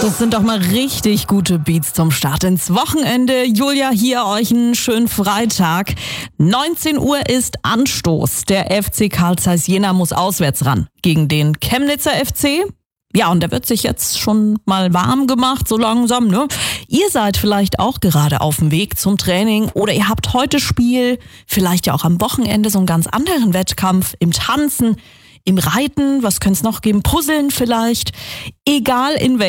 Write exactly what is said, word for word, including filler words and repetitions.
Das sind doch mal richtig gute Beats zum Start ins Wochenende. Julia, hier euch einen schönen Freitag. neunzehn Uhr ist Anstoß. Der F C Carl Zeiss Jena muss auswärts ran gegen den Chemnitzer F C. Ja, und der wird sich jetzt schon mal warm gemacht, so langsam, ne? Ihr seid vielleicht auch gerade auf dem Weg zum Training oder ihr habt heute Spiel, vielleicht ja auch am Wochenende so einen ganz anderen Wettkampf im Tanzen, im Reiten, was könnte es noch geben? Puzzeln vielleicht. Egal in welchem